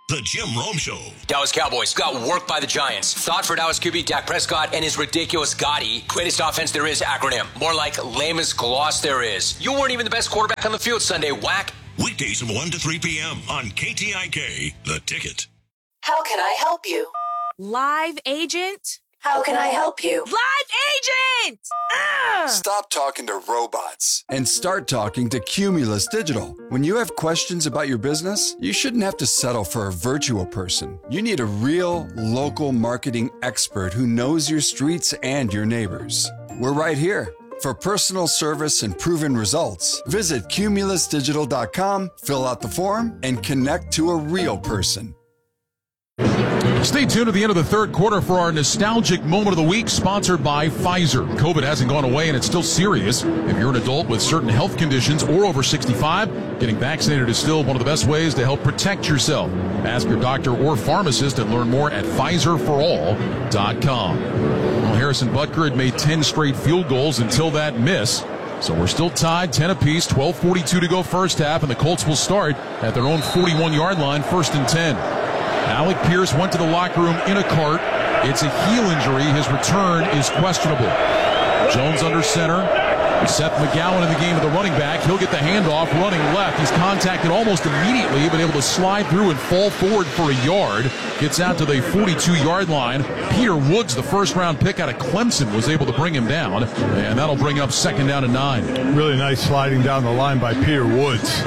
The Jim Rome Show. Dallas Cowboys got worked by the Giants. Thought for Dallas QB Dak Prescott and his ridiculous Gotti. Greatest offense there is acronym. More like lamest gloss there is. You weren't even the best quarterback on the field Sunday, whack. Weekdays from 1 to 3 p.m. on KTIK, The Ticket. How can I help you? Live agent? How can I help you? Live agent! Stop talking to robots and start talking to Cumulus Digital. When you have questions about your business, you shouldn't have to settle for a virtual person. You need a real, local marketing expert who knows your streets and your neighbors. We're right here. For personal service and proven results, visit cumulusdigital.com, fill out the form, and connect to a real person. Stay tuned at the end of the third quarter for our nostalgic moment of the week, sponsored by Pfizer. COVID hasn't gone away, and it's still serious. If you're an adult with certain health conditions or over 65, getting vaccinated is still one of the best ways to help protect yourself. Ask your doctor or pharmacist and learn more at PfizerForAll.com. Well, Harrison Butker had made 10 straight field goals until that miss. So we're still tied, 10 apiece, 12:42 to go first half, and the Colts will start at their own 41-yard line, 1st and 10. Alec Pierce went to the locker room in a cart. It's a heel injury. His return is questionable. Jones under center. Seth McGowan in the game of the running back. He'll get the handoff running left. He's contacted almost immediately, been able to slide through and fall forward for a yard. Gets out to the 42-yard line. Peter Woods, the first-round pick out of Clemson, was able to bring him down, and that'll bring up 2nd down and 9. Really nice sliding down the line by Peter Woods.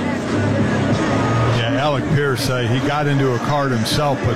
Alec Pierce, he got into a cart himself, but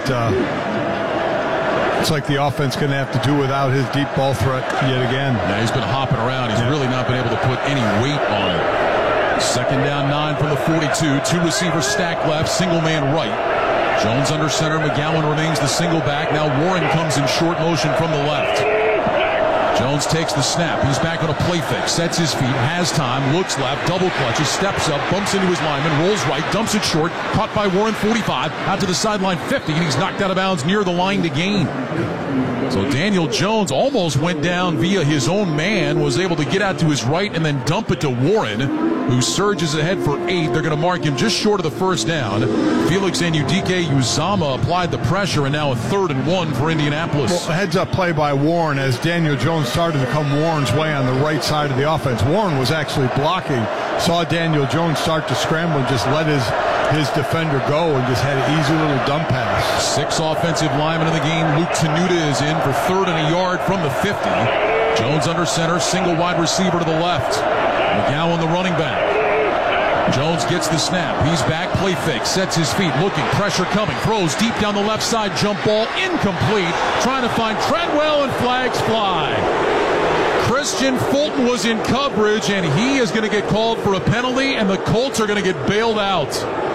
it's like the offense going to have to do without his deep ball threat yet again. Yeah, he's been hopping around. He's really not been able to put any weight on it. 2nd down 9 from the 42. 2 receivers stacked left, single man right. Jones under center. McGowan remains the single back. Now Warren comes in short motion from the left. Jones takes the snap. He's back on a play fake. Sets his feet. Has time. Looks left. Double clutches. Steps up. Bumps into his lineman. Rolls right. Dumps it short. Caught by Warren, 45. Out to the sideline, 50. And he's knocked out of bounds near the line to gain. So Daniel Jones almost went down via his own man. Was able to get out to his right and then dump it to Warren, who surges ahead for 8. They're going to mark him just short of the first down. Felix Anudike-Uzama applied the pressure, and now a 3rd and 1 for Indianapolis. Well, a heads-up play by Warren as Daniel Jones started to come Warren's way on the right side of the offense. Warren was actually blocking, saw Daniel Jones start to scramble and just let his defender go and just had an easy little dump pass. 6 offensive linemen in the game. Luke Tenuta is in for 3rd and a yard from the 50. Jones under center, single wide receiver to the left. McGowan the running back. Jones gets the snap. He's back, play fake, sets his feet, looking, pressure coming, throws deep down the left side, jump ball, incomplete, trying to find Treadwell, and flags fly. Christian Fulton was in coverage, and he is going to get called for a penalty, and the Colts are going to get bailed out.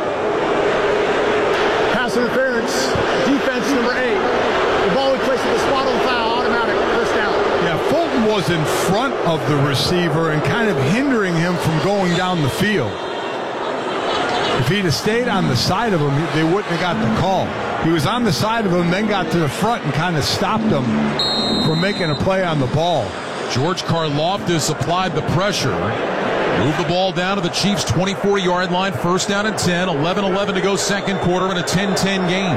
Pass interference, defense number 8. The ball was placed at the spot on the foul, automatic, first down. Yeah, Fulton was in front of the receiver and kind of hindering him from going down the field. If he'd have stayed on the side of him, they wouldn't have got the call. He was on the side of him, then got to the front and kind of stopped him from making a play on the ball. George Karlaftis applied the pressure. Moved the ball down to the Chiefs' 24-yard line. 1st down and 10. 11-11 to go second quarter in a 10-10 game.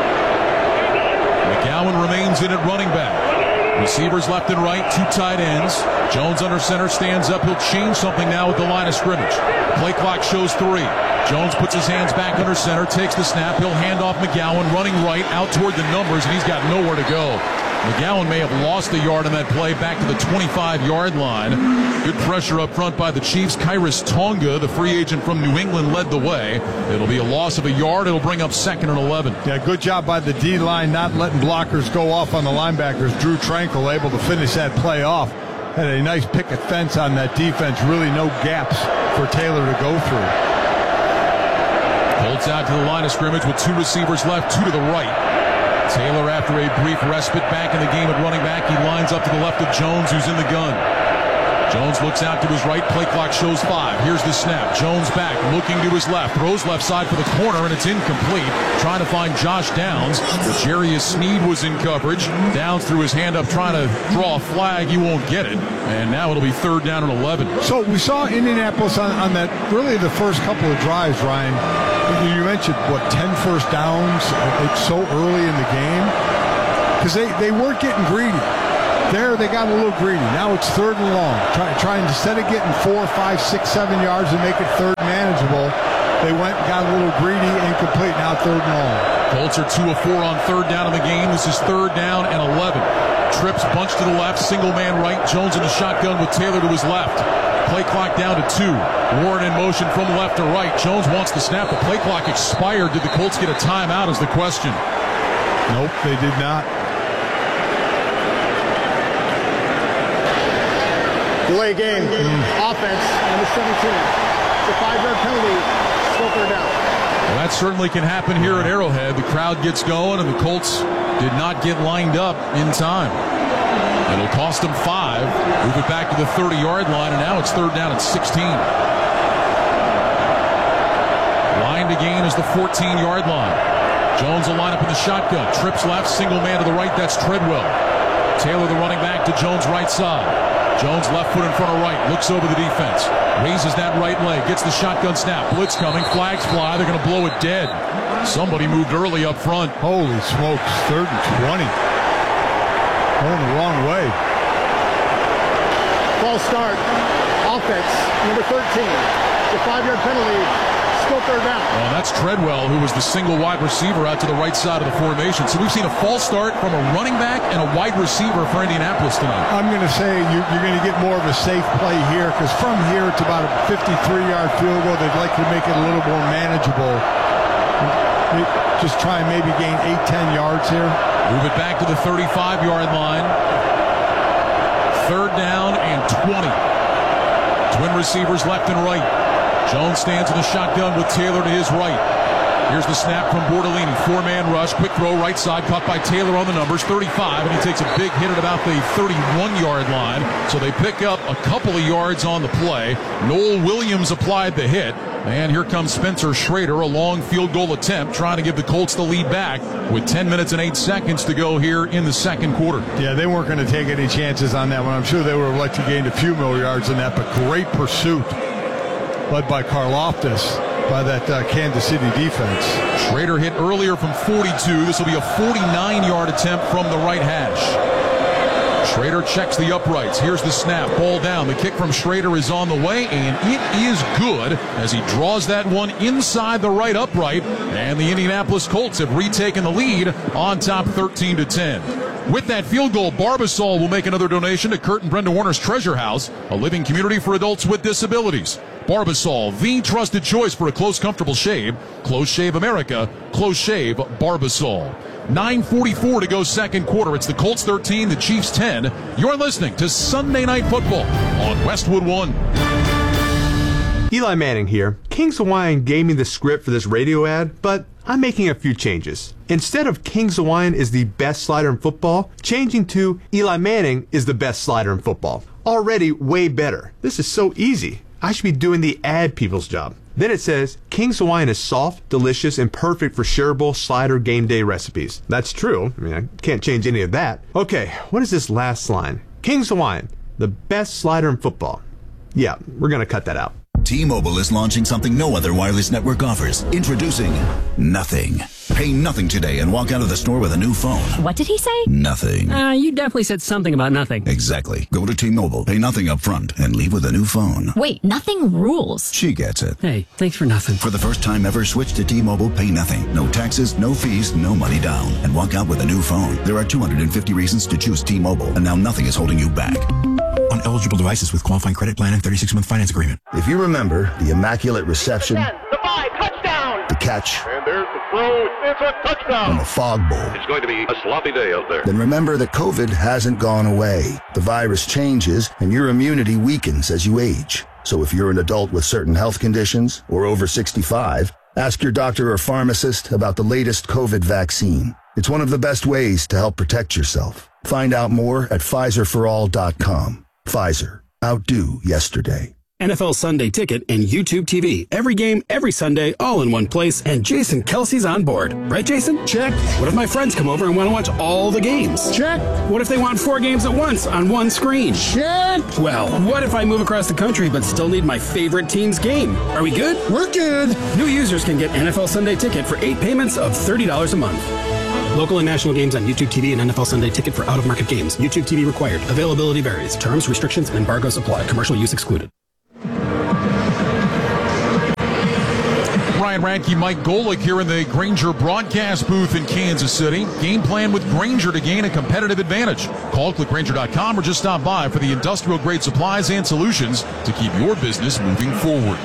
McGowan remains in at running back. Receivers left and right, 2 tight ends. Jones under center, stands up. He'll change something now at the line of scrimmage. Play clock shows 3. Jones puts his hands back under center, takes the snap. He'll hand off McGowan, running right, out toward the numbers, and he's got nowhere to go. McGowan may have lost a yard on that play back to the 25-yard line. Good pressure up front by the Chiefs. Kyrus Tonga, the free agent from New England, led the way. It'll be a loss of a yard. It'll bring up 2nd and 11. Yeah, good job by the D-line not letting blockers go off on the linebackers. Drew Tranquil able to finish that play off. Had a nice picket fence on that defense. Really no gaps for Taylor to go through. Colts out to the line of scrimmage with 2 receivers left, 2 to the right. Taylor, after a brief respite, back in the game at running back. He lines up to the left of Jones, who's in the gun. Jones looks out to his right. Play clock shows 5. Here's the snap. Jones back, looking to his left. Throws left side for the corner, and it's incomplete. Trying to find Josh Downs. Jarius Sneed was in coverage. Downs threw his hand up trying to draw a flag. He won't get it. And now it'll be 3rd down and 11. So we saw Indianapolis on that, really the first couple of drives, Ryan. You mentioned, 10 first downs so early in the game? Because they weren't getting greedy. There, they got a little greedy. Now it's 3rd and long. Trying instead of getting 4, 5, 6, 7 yards and make it 3rd manageable, they went and got a little greedy, incomplete. Now 3rd and long. Colts are 2 of 4 on 3rd down in the game. This is 3rd down and 11. Trips bunch to the left, single man right. Jones in the shotgun with Taylor to his left. Play clock down to 2. Warren in motion from left to right. Jones wants the snap. The play clock expired. Did the Colts get a timeout is the question. Nope, they did not. Delay game. Offense, number 17. It's a 5-yard penalty. Still 3rd down. Well, that certainly can happen here at Arrowhead. The crowd gets going, and the Colts did not get lined up in time. It'll cost them 5. Move it back to the 30-yard line, and now it's 3rd down at 16. Line to gain is the 14-yard line. Jones will line up in the shotgun. Trips left, single man to the right. That's Treadwell. Taylor, the running back, to Jones' right side. Jones left foot in front of right. Looks over the defense. Raises that right leg. Gets the shotgun snap. Blitz coming. Flags fly. They're going to blow it dead. Somebody moved early up front. Holy smokes. 3rd and 20. Going the wrong way. False start. Offense, number 13. It's a 5-yard penalty. Still 3rd down. Well, that's Treadwell, who was the single wide receiver out to the right side of the formation. So we've seen a false start from a running back and a wide receiver for Indianapolis tonight. I'm going to say you're going to get more of a safe play here, because from here it's about a 53-yard field goal. They'd like to make it a little more manageable. Just try and maybe gain 8-10 yards here. Move it back to the 35-yard line. 3rd down and 20. Twin receivers left and right. Jones stands in the shotgun with Taylor to his right. Here's the snap from Bortolini. 4-man rush. Quick throw right side. Caught by Taylor on the numbers. 35. And he takes a big hit at about the 31-yard line. So they pick up a couple of yards on the play. Noel Williams applied the hit. And here comes Spencer Schrader, a long field goal attempt, trying to give the Colts the lead back with 10 minutes and 8 seconds to go here in the 2nd quarter. Yeah, they weren't going to take any chances on that one. I'm sure they would have liked to gain a few more yards in that, but great pursuit led by Karlaftis by that Kansas City defense. Schrader hit earlier from 42. This will be a 49-yard attempt from the right hash. Schrader checks the uprights. Here's the snap. Ball down. The kick from Schrader is on the way, and it is good as he draws that one inside the right upright. And the Indianapolis Colts have retaken the lead on top 13-10. With that field goal, Barbasol will make another donation to Kurt and Brenda Warner's Treasure House, a living community for adults with disabilities. Barbasol, the trusted choice for a close, comfortable shave. Close Shave America. Close Shave Barbasol. 9:44 to go 2nd quarter. It's the Colts 13, the Chiefs 10. You're listening to Sunday Night Football on Westwood One. Eli Manning here. Kings Hawaiian gave me the script for this radio ad, but I'm making a few changes. Instead of Kings Hawaiian is the best slider in football, changing to Eli Manning is the best slider in football. Already way better. This is so easy. I should be doing the ad people's job. Then it says, Kings Hawaiian is soft, delicious, and perfect for shareable slider game day recipes. That's true. I mean, I can't change any of that. Okay, what is this last line? Kings Hawaiian, the best slider in football. Yeah, we're going to cut that out. T-Mobile is launching something no other wireless network offers. Introducing Nothing. Pay nothing today and walk out of the store with a new phone. What did he say? Nothing. You definitely said something about nothing. Exactly. Go to T-Mobile, pay nothing up front, and leave with a new phone. Wait, nothing rules. She gets it. Hey, thanks for nothing. For the first time ever, switch to T-Mobile, pay nothing. No taxes, no fees, no money down. And walk out with a new phone. There are 250 reasons to choose T-Mobile, and now nothing is holding you back. On eligible devices with qualifying credit plan and 36-month finance agreement. If you remember the immaculate reception, the 5, touchdown! The catch, and there's the throw, it's a touchdown! And the fog bowl. It's going to be a sloppy day out there. Then remember that COVID hasn't gone away. The virus changes, and your immunity weakens as you age. So if you're an adult with certain health conditions or over 65, ask your doctor or pharmacist about the latest COVID vaccine. It's one of the best ways to help protect yourself. Find out more at PfizerForAll.com. Pfizer. Outdo yesterday. NFL Sunday Ticket and YouTube TV. Every game, every Sunday, all in one place, and Jason Kelsey's on board. Right, Jason? Check. What if my friends come over and want to watch all the games? Check. What if they want 4 games at once on one screen? Check. Well, what if I move across the country but still need my favorite team's game? Are we good? We're good. New users can get NFL Sunday Ticket for 8 payments of $30 a month. Local and national games on YouTube TV and NFL Sunday Ticket for out-of-market games. YouTube TV required. Availability varies. Terms, restrictions, and embargoes apply. Commercial use excluded. Ryan Radke, Mike Golick here in the Grainger broadcast booth in Kansas City. Game plan with Grainger to gain a competitive advantage. Call clickgrainger.com or just stop by for the industrial-grade supplies and solutions to keep your business moving forward.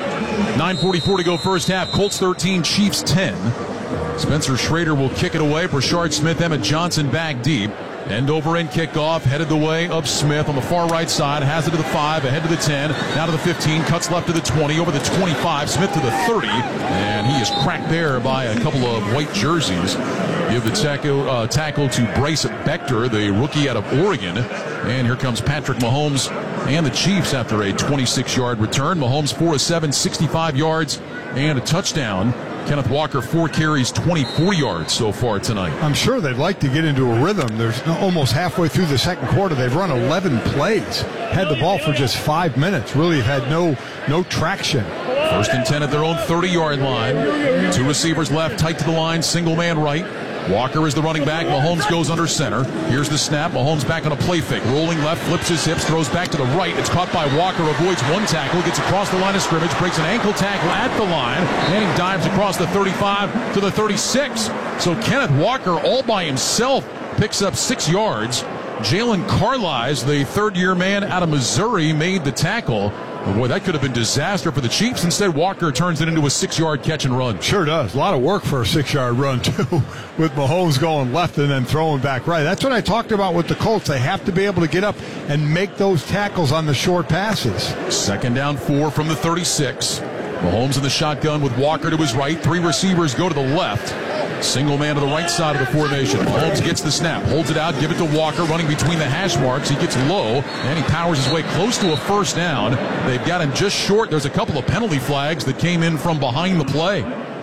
9:44 to go first half. Colts 13, Chiefs 10. Spencer Schrader will kick it away. Brashard Smith, Emmett Johnson back deep. End over end kickoff, headed the way of Smith on the far right side, has it to the 5, ahead to the 10, now to the 15, cuts left to the 20, over the 25, Smith to the 30, and he is cracked there by a couple of white jerseys. Give the tackle to Bryce Bechter, the rookie out of Oregon, and here comes Patrick Mahomes and the Chiefs after a 26-yard return. Mahomes 4 of 7, 65 yards, and a touchdown. Kenneth Walker, 4 carries, 24 yards so far tonight. I'm sure they'd like to get into a rhythm. There's almost halfway through the second quarter. They've run 11 plays, had the ball for just 5 minutes. Really have had no traction. First and 10 at their own 30-yard line. 2 receivers left, tight to the line, single man right. Walker is the running back. Mahomes goes under center. Here's the snap. Mahomes back on a play fake. Rolling left, flips his hips, throws back to the right. It's caught by Walker, avoids one tackle, gets across the line of scrimmage, breaks an ankle tackle at the line, and he dives across the 35 to the 36. So Kenneth Walker all by himself picks up 6 yards. Jalen Carlies, the third-year man out of Missouri, made the tackle. Boy, that could have been disaster for the Chiefs. Instead, Walker turns it into a 6-yard catch and run. Sure does. A lot of work for a 6-yard run, too, with Mahomes going left and then throwing back right. That's what I talked about with the Colts. They have to be able to get up and make those tackles on the short passes. Second down 4 from the 36. Mahomes in the shotgun with Walker to his right. 3 receivers go to the left. Single man to the right side of the formation. Mahomes gets the snap, holds it out, give it to Walker, running between the hash marks. He gets low, and he powers his way close to a first down. They've got him just short. There's a couple of penalty flags that came in from behind the play.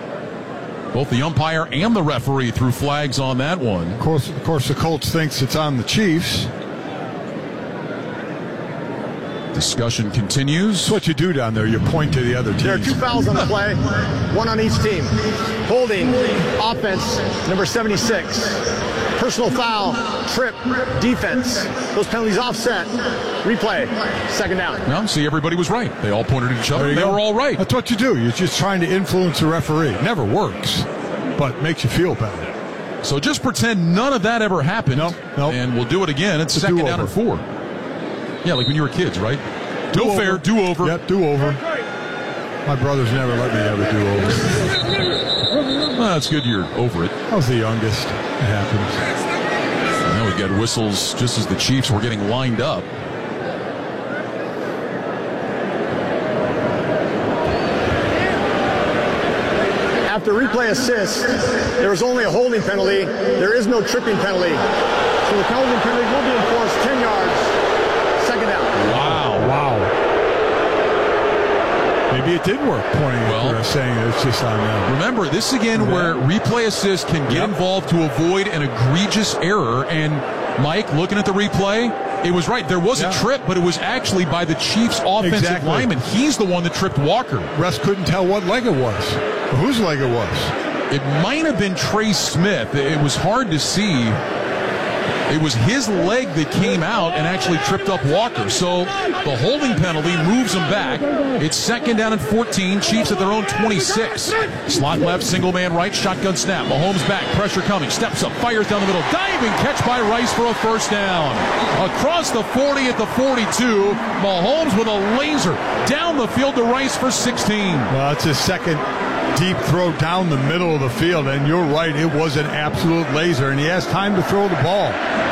Both the umpire and the referee threw flags on that one. Of course, the Colts thinks it's on the Chiefs. Discussion continues. That's what you do down there. You point to the other team. There are 2 fouls on the play, 1 on each team. Holding, offense, number 76. Personal foul, trip, defense. Those penalties offset. Replay, second down. Well, see, everybody was right. They all pointed at each other. They were all right. That's what you do. You're just trying to influence the referee. It never works, but makes you feel better. So just pretend none of that ever happened. Nope. And we'll do it again. It's second down and 4. Yeah, like when you were kids, right? No fair, do-over. Yep, do-over. My brothers never let me have a do-over. Well, that's good you're over it. I was the youngest. It happens. Now we've got whistles just as the Chiefs were getting lined up. After replay assist, there was only a holding penalty. There is no tripping penalty. So the holding penalty will be enforced 10 yards. Second down. Wow. Maybe it did work, pointing at her, saying it's just on them. Remember, this again where replay assist can get involved to avoid an egregious error. And Mike, looking at the replay, it was right. There was a trip, but it was actually by the Chiefs' offensive lineman. He's the one that tripped Walker. Russ couldn't tell what leg it was, or whose leg it was. It might have been Trey Smith. It was hard to see. It was his leg that came out and actually tripped up Walker. So the holding penalty moves him back. It's second down and 14. Chiefs at their own 26. Slot left, single man right, shotgun snap. Mahomes back, pressure coming, steps up, fires down the middle. Diving catch by Rice for a first down. Across the 40 at the 42. Mahomes with a laser down the field to Rice for 16. Well, it's his second deep throw down the middle of the field, and you're right, it was an absolute laser, and he has time to throw the ball.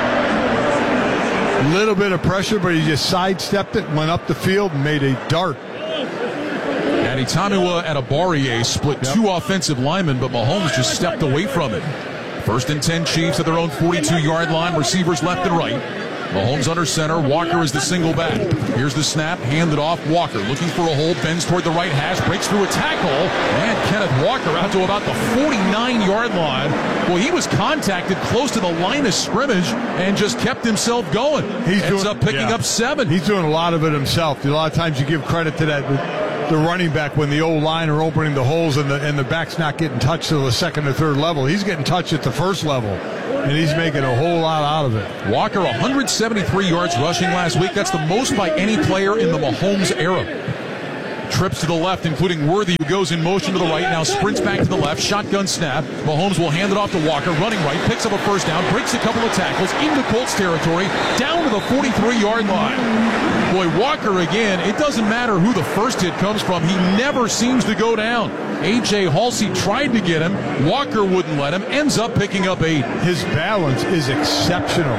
A little bit of pressure, but he just sidestepped it, went up the field, and made a dart. Adetomiwa Adebawore split 2 offensive linemen, but Mahomes just stepped away from it. First and 10 Chiefs at their own 42-yard line, receivers left and right. Mahomes under center. Walker is the single back. Here's the snap. Handed off. Walker looking for a hole. Bends toward the right hash. Breaks through a tackle. And Kenneth Walker out to about the 49-yard line. Well, he was contacted close to the line of scrimmage and just kept himself going. Ends up picking up 7. He's doing a lot of it himself. A lot of times you give credit to that, the running back, when the O-line are opening the holes and the back's not getting touched to the second or third level. He's getting touched at the first level, and he's making a whole lot out of it. Walker, 173 yards rushing last week. That's the most by any player in the Mahomes era. Trips to the left, including Worthy, who goes in motion to the right, now sprints back to the left, shotgun snap. Mahomes will hand it off to Walker, running right, picks up a first down, breaks a couple of tackles, into Colts territory, down to the 43-yard line. Boy, Walker again, it doesn't matter who the first hit comes from, he never seems to go down. A.J. Halsey tried to get him, Walker wouldn't let him, ends up picking up 8. His balance is exceptional.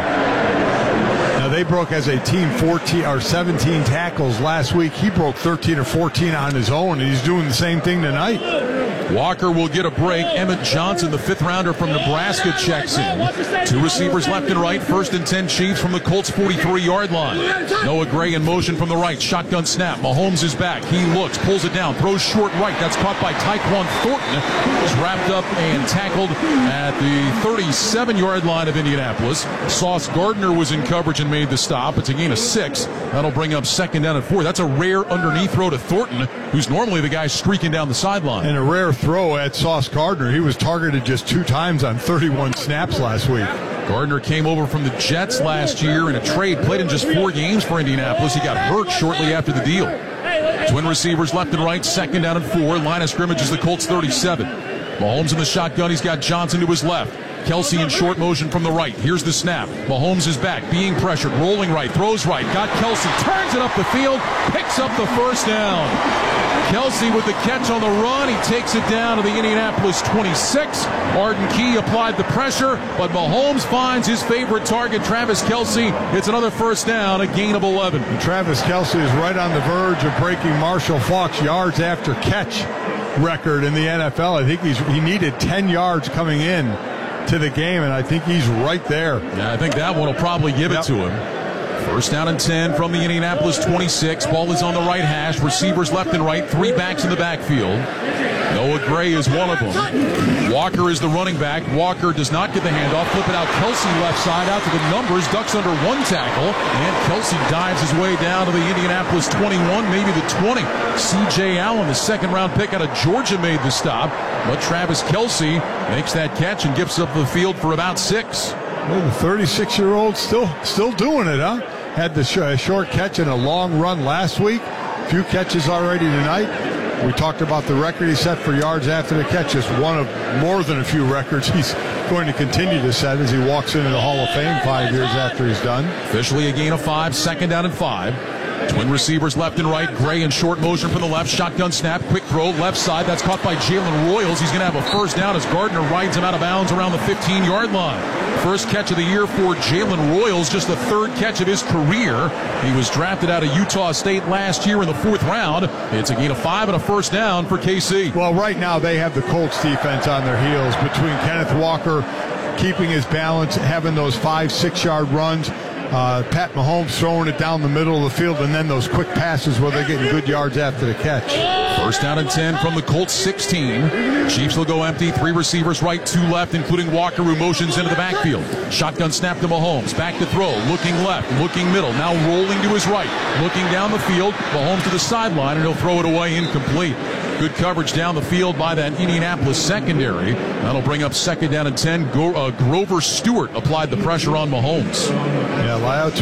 Now, they broke as a team 17 tackles last week. He broke 13 or 14 on his own, and he's doing the same thing tonight. Walker will get a break. Emmett Johnson, the 5th rounder from Nebraska, checks in. 2 receivers left and right. 1st and 10 Chiefs from the Colts 43-yard line. Noah Gray in motion from the right. Shotgun snap. Mahomes is back. He looks, pulls it down, throws short right. That's caught by Tyquan Thornton. He's wrapped up and tackled at the 37-yard line of Indianapolis. Sauce Gardner was in coverage and made the stop. It's a gain of 6. That'll bring up 2nd down and 4. That's a rare underneath throw to Thornton, who's normally the guy streaking down the sideline. And a rare throw at Sauce Gardner. He was targeted just 2 times on 31 snaps last week. Gardner came over from the Jets last year in a trade, played in just 4 games for Indianapolis. He got hurt shortly after the deal. Twin receivers left and right, 2nd down and 4. Line of scrimmage is the Colts 37. Mahomes in the shotgun. He's got Johnson to his left. Kelsey in short motion from the right. Here's the snap. Mahomes is back, being pressured, rolling right, throws right, got Kelsey, turns it up the field, picks up the first down. Kelsey with the catch on the run. He takes it down to the Indianapolis 26. Arden Key applied the pressure, but Mahomes finds his favorite target, Travis Kelsey. It's another first down, a gain of 11. And Travis Kelsey is right on the verge of breaking Marshall Faulk's yards after catch record in the NFL. I think he needed 10 yards coming in to the game, and I think he's right there. Yeah, I think that one will probably give it to him. First down and 10 from the Indianapolis 26. Ball is on the right hash. Receivers left and right. 3 backs in the backfield. Noah Gray is one of them. Walker is the running back. Walker does not get the handoff. Flip it out. Kelsey left side out to the numbers. Ducks under 1 tackle. And Kelsey dives his way down to the Indianapolis 21, maybe the 20. C.J. Allen, the 2nd-round pick out of Georgia, made the stop. But Travis Kelsey makes that catch and gets up the field for about 6. Well, the 36-year-old still doing it, huh? Had the short catch and a long run last week. Few catches already tonight. We talked about the record he set for yards after the catch. Just one of more than a few records he's going to continue to set as he walks into the Hall of Fame 5 years after he's done. Officially a gain of 5, 2nd down and 5. Twin receivers left and right. Gray in short motion from the left. Shotgun snap. Quick throw. Left side. That's caught by Jalen Royals. He's going to have a first down as Gardner rides him out of bounds around the 15-yard line. First catch of the year for Jalen Royals. Just the 3rd catch of his career. He was drafted out of Utah State last year in the 4th round. It's a gain of 5 and a first down for KC. Well, right now they have the Colts defense on their heels between Kenneth Walker keeping his balance, having those 5-6 yard runs. Pat Mahomes throwing it down the middle of the field, and then those quick passes where they're getting good yards after the catch. First down and 10 from the Colts 16. Chiefs will go empty. 3 receivers right, 2 left, including Walker, who motions into the backfield. Shotgun snap to Mahomes. Back to throw. Looking left, looking middle. Now rolling to his right. Looking down the field. Mahomes to the sideline, and he'll throw it away incomplete. Good coverage down the field by that Indianapolis secondary. That'll bring up 2nd down and 10. Grover Stewart applied the pressure on Mahomes. Yeah,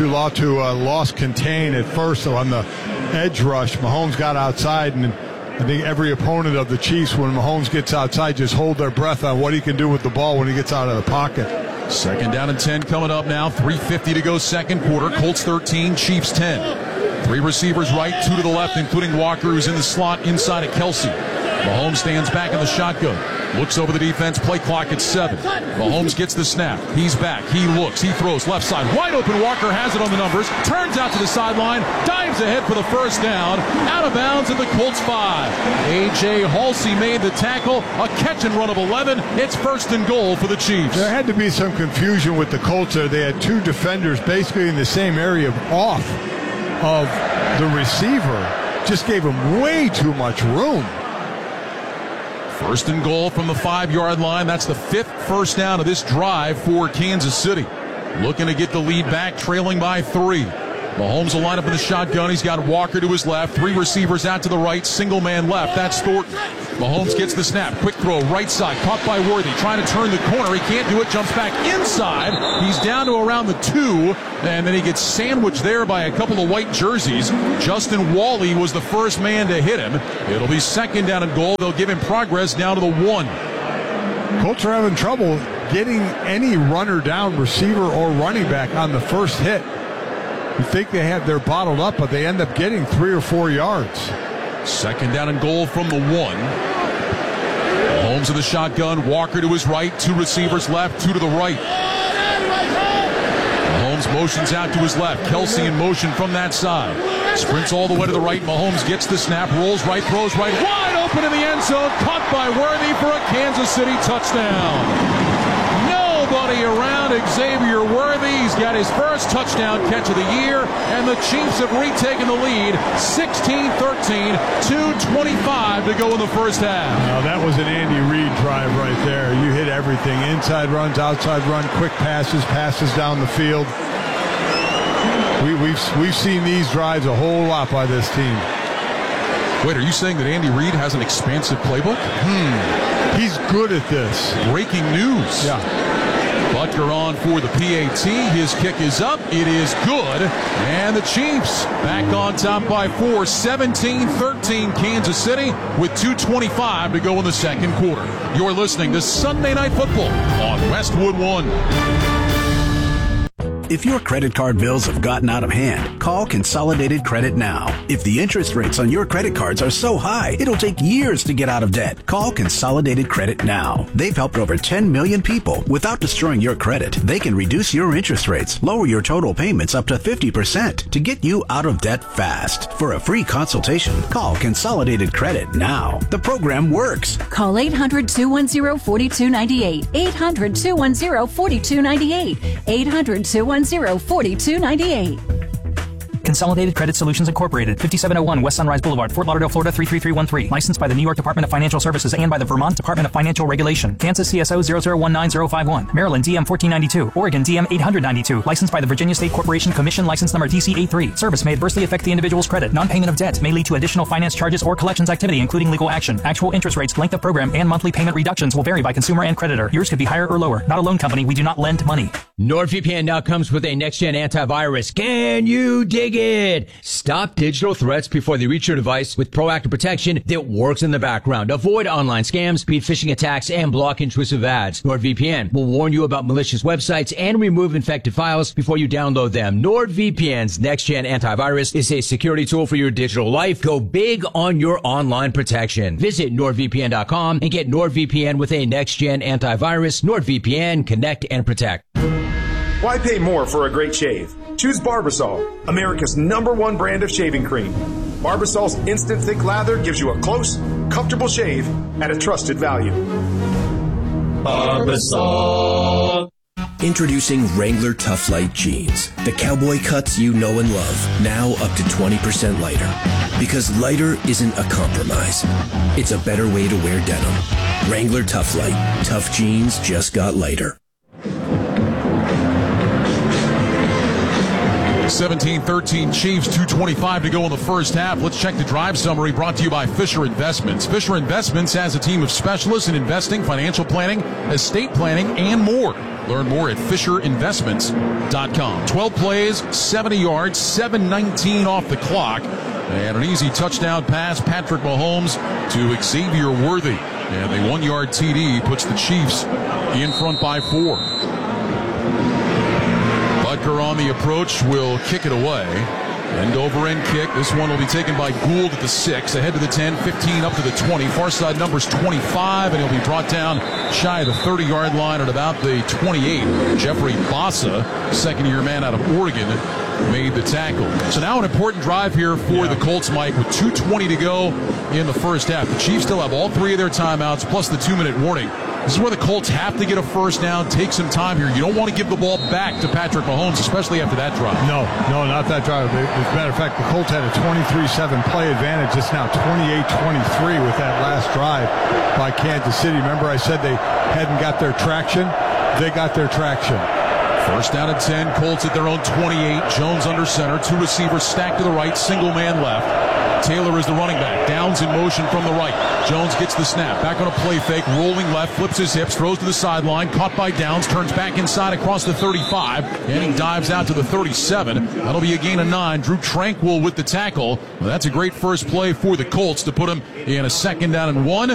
Laiatu lost contain at first on the edge rush. Mahomes got outside, and I think every opponent of the Chiefs, when Mahomes gets outside, just hold their breath on what he can do with the ball when he gets out of the pocket. 2nd down and 10 coming up now. 3:50 to go 2nd quarter. Colts 13, Chiefs 10. 3 receivers right, 2 to the left, including Walker, who's in the slot inside of Kelsey. Mahomes stands back in the shotgun. Looks over the defense, play clock at 7. Mahomes gets the snap. He's back. He looks. He throws left side. Wide open. Walker has it on the numbers. Turns out to the sideline. Dives ahead for the first down. Out of bounds at the Colts 5. A.J. Halsey made the tackle. A catch and run of 11. It's 1st and goal for the Chiefs. There had to be some confusion with the Colts there. They had 2 defenders basically in the same area off of the receiver. Just gave him way too much room. 1st and goal from the 5-yard line. That's the 5th first down of this drive for Kansas City. Looking to get the lead back, trailing by 3. Mahomes will line up in the shotgun. He's got Walker to his left. 3 receivers out to the right. Single man left. That's Thornton. Mahomes gets the snap. Quick throw, right side. Caught by Worthy. Trying to turn the corner. He can't do it. Jumps back inside. He's down to around the 2. And then he gets sandwiched there by a couple of white jerseys. Justin Wally was the first man to hit him. It'll be 2nd down and goal. They'll give him progress down to the 1. Colts are having trouble getting any runner down, receiver or running back on the first hit. You think they're bottled up, but they end up getting 3 or 4 yards. 2nd down and goal from the 1. Mahomes in the shotgun. Walker to his right. 2 receivers left, 2 to the right. Mahomes motions out to his left. Kelsey in motion from that side. Sprints all the way to the right. Mahomes gets the snap, rolls right, throws right. Wide open in the end zone. Caught by Worthy for a Kansas City touchdown. Nobody around Xavier Worthy. He's got his first touchdown catch of the year, and the Chiefs have retaken the lead, 16-13, 2:25 to go in the first half. Now that was an Andy Reid drive right there. You hit everything. Inside runs, outside run, quick passes down the field. We've seen these drives a whole lot by this team. Wait, are you saying that Andy Reid has an expansive playbook? He's good at this. Breaking news. Yeah. Butker on for the PAT. His kick is up. It is good. And the Chiefs back on top by 4. 17-13 Kansas City with 2:25 to go in the second quarter. You're listening to Sunday Night Football on Westwood One. If your credit card bills have gotten out of hand, call Consolidated Credit now. If the interest rates on your credit cards are so high, it'll take years to get out of debt. Call Consolidated Credit now. They've helped over 10 million people without destroying your credit. They can reduce your interest rates, lower your total payments up to 50% to get you out of debt fast. For a free consultation, call Consolidated Credit now. The program works. Call 800-210-4298. 800-210-4298. 800-210-4298. Consolidated Credit Solutions Incorporated, 5701 West Sunrise Boulevard, Fort Lauderdale, Florida 33313. Licensed by the New York Department of Financial Services and by the Vermont Department of Financial Regulation. Kansas CSO 0019051. Maryland DM 1492. Oregon DM 892. Licensed by the Virginia State Corporation Commission, license number DC83. Service may adversely affect the individual's credit. Non-payment of debt may lead to additional finance charges or collections activity, including legal action. Actual interest rates, length of program, and monthly payment reductions will vary by consumer and creditor. Yours could be higher or lower. Not a loan company. We do not lend money. NordVPN now comes with a next-gen antivirus. Can you dig it? Stop digital threats before they reach your device with proactive protection that works in the background. Avoid online scams, beat phishing attacks, and block intrusive ads. NordVPN will warn you about malicious websites and remove infected files before you download them. NordVPN's next-gen antivirus is a security tool for your digital life. Go big on your online protection. Visit NordVPN.com and get NordVPN with a next-gen antivirus. NordVPN, connect and protect. Why pay more for a great shave? Choose Barbasol, America's #1 brand of shaving cream. Barbasol's instant thick lather gives you a close, comfortable shave at a trusted value. Barbasol. Introducing Wrangler Tough Light Jeans. The cowboy cuts you know and love. Now up to 20% lighter. Because lighter isn't a compromise. It's a better way to wear denim. Wrangler Tough Light. Tough jeans just got lighter. 17-13 Chiefs, 2:25 to go in the first half. Let's check the drive summary brought to you by Fisher Investments. Fisher Investments has a team of specialists in investing, financial planning, estate planning, and more. Learn more at FisherInvestments.com. 12 plays, 70 yards, 7:19 off the clock. And an easy touchdown pass, Patrick Mahomes to Xavier Worthy. And a 1-yard TD puts the Chiefs in front by 4. Butker on the approach will kick it away. End over end kick. This one will be taken by Gould at the 6, ahead to the 10, 15, up to the 20. Far side number's 25, and he'll be brought down shy of the 30-yard line at about the 28. Jeffrey Bassa, second-year man out of Oregon, made the tackle. So now an important drive here for the Colts, Mike, with 2:20 to go in the first half. The Chiefs still have all 3 of their timeouts, plus the 2-minute warning. This is where the Colts have to get a first down, take some time here. You don't want to give the ball back to Patrick Mahomes, especially after that drive. No, not that drive. As a matter of fact, the Colts had a 23-7 play advantage. It's now 28-23 with that last drive by Kansas City. Remember I said they hadn't got their traction? They got their traction. First down at 10, Colts at their own 28. Jones under center, 2 receivers stacked to the right, single man left. Taylor is the running back. Downs in motion from the right. Jones gets the snap. Back on a play fake. Rolling left. Flips his hips. Throws to the sideline. Caught by Downs. Turns back inside across the 35. And he dives out to the 37. That'll be a gain of 9. Drew Tranquil with the tackle. Well, that's a great first play for the Colts to put him in a 2nd down and 1.